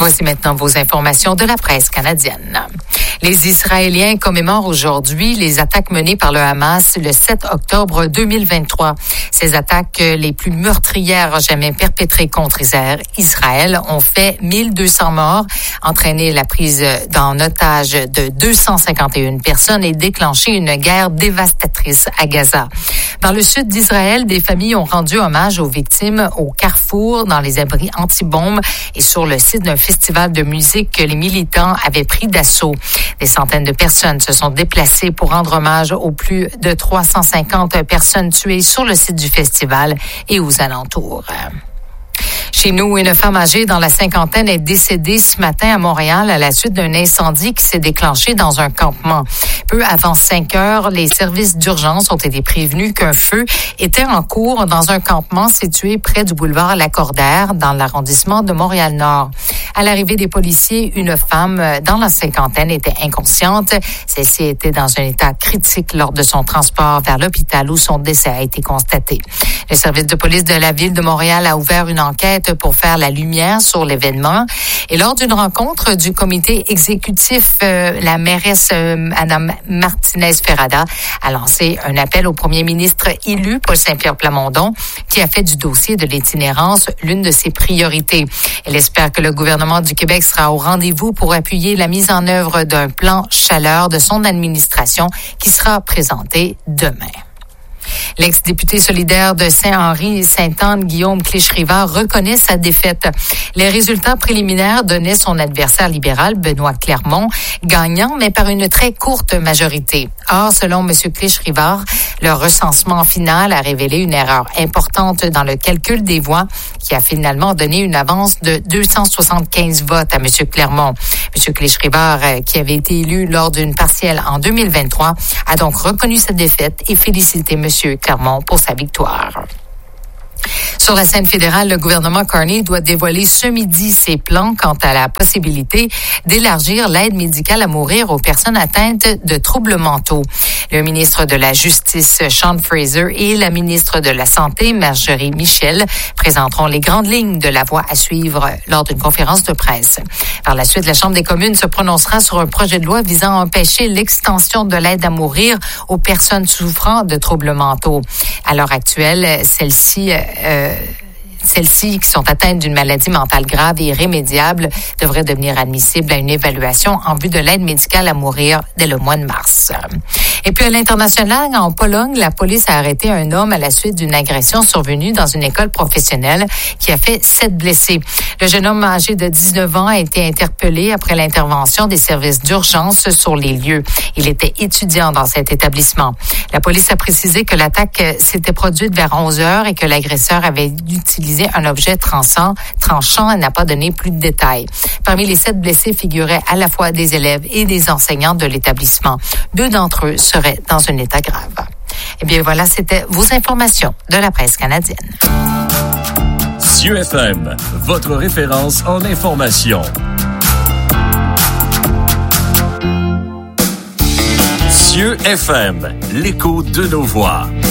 Voici maintenant vos informations de la presse canadienne. Les Israéliens commémorent aujourd'hui les attaques menées par le Hamas le 7 octobre 2023. Ces attaques les plus meurtrières jamais perpétrées contre Israël ont fait 1200 morts, entraîné la prise en otage de 251 personnes et déclenché une guerre dévastatrice à Gaza. Dans le sud d'Israël, des familles ont rendu hommage aux victimes au Carrefour, dans les abris anti-bombes et sur le site d'un festival de musique que les militants avaient pris d'assaut. Des centaines de personnes se sont déplacées pour rendre hommage aux plus de 350 personnes tuées sur le site du festival et aux alentours. Chez nous, une femme âgée dans la cinquantaine est décédée ce matin à Montréal à la suite d'un incendie qui s'est déclenché dans un campement. Peu avant 5 heures, les services d'urgence ont été prévenus qu'un feu était en cours dans un campement situé près du boulevard Lacordaire, dans l'arrondissement de Montréal-Nord. À l'arrivée des policiers, une femme dans la cinquantaine était inconsciente. Celle-ci était dans un état critique lors de son transport vers l'hôpital où son décès a été constaté. Le service de police de la ville de Montréal a ouvert une enquête pour faire la lumière sur l'événement. Et lors d'une rencontre du comité exécutif, la mairesse Madame Martinez-Ferrada a lancé un appel au premier ministre élu, Paul Saint-Pierre Plamondon, qui a fait du dossier de l'itinérance l'une de ses priorités. Elle espère que le gouvernement du Québec sera au rendez-vous pour appuyer la mise en œuvre d'un plan chaleur de son administration qui sera présenté demain. L'ex-député solidaire de Saint-Henri-Sainte-Anne, Guillaume Clich-Rivard, reconnaît sa défaite. Les résultats préliminaires donnaient son adversaire libéral, Benoît Clermont, gagnant, mais par une très courte majorité. Or, selon M. Clich-Rivard, le recensement final a révélé une erreur importante dans le calcul des voix qui a finalement donné une avance de 275 votes à M. Clermont. M. Clich-Rivard, qui avait été élu lors d'une partielle en 2023, a donc reconnu sa défaite et félicité M. Clermont pour sa victoire. Sur la scène fédérale, le gouvernement Carney doit dévoiler ce midi ses plans quant à la possibilité d'élargir l'aide médicale à mourir aux personnes atteintes de troubles mentaux. Le ministre de la Justice, Sean Fraser, et la ministre de la Santé, Marjorie Michel, présenteront les grandes lignes de la voie à suivre lors d'une conférence de presse. Par la suite, la Chambre des communes se prononcera sur un projet de loi visant à empêcher l'extension de l'aide à mourir aux personnes souffrant de troubles mentaux. À l'heure actuelle, celles-ci qui sont atteintes d'une maladie mentale grave et irrémédiable devraient devenir admissibles à une évaluation en vue de l'aide médicale à mourir dès le mois de mars. Et puis à l'international, en Pologne, la police a arrêté un homme à la suite d'une agression survenue dans une école professionnelle qui a fait 7 blessés. Le jeune homme âgé de 19 ans a été interpellé après l'intervention des services d'urgence sur les lieux. Il était étudiant dans cet établissement. La police a précisé que l'attaque s'était produite vers 11 heures et que l'agresseur avait utilisé un objet tranchant et n'a pas donné plus de détails. Parmi les 7 blessés figuraient à la fois des élèves et des enseignants de l'établissement. 2 d'entre eux seraient dans un état grave. Eh bien voilà, c'était vos informations de la presse canadienne. Cieux FM, votre référence en information. Cieux FM, l'écho de nos voix.